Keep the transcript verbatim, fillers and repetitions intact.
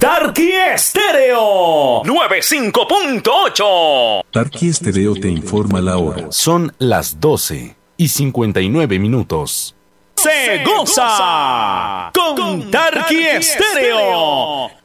Tarqui Estéreo noventa y cinco punto ocho. Tarqui Estéreo te informa la hora. Son las doce y cincuenta y nueve minutos. Se goza con Tarqui Estéreo.